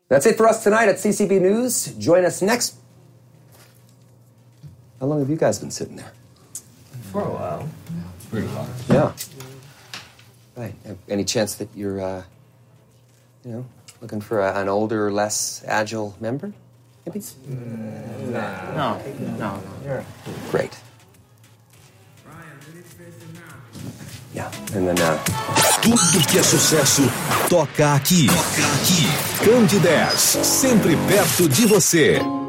That's it for us tonight at CCB News. Join us next. How long have you guys been sitting there? For a while. Pretty long. Yeah. Right. Any chance that you're, looking for an older, less agile member? Maybe? No. You're Great. Yeah. And then, Tudo que é sucesso toca aqui. Toca aqui. Candidez, sempre perto de você.